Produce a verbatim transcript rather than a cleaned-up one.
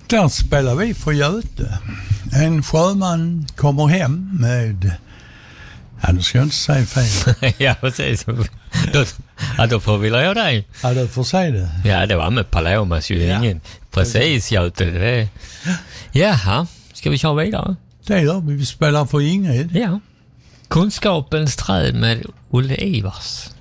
Där spelar vi för Göte. En sjöman kommer hem med... Ja, nu ska jag inte säga fel. Ja, precis. Då, ja, då får vi lära dig. Ja, du får säga det. Ja, det var med Palomas ju. Ja. Ingen. Precis, Göte. Det. Jaha, ska vi köra vidare? Det gör vi. Vi spelar för Ingrid. Ja. Kunskapens träd med Olle Ivars.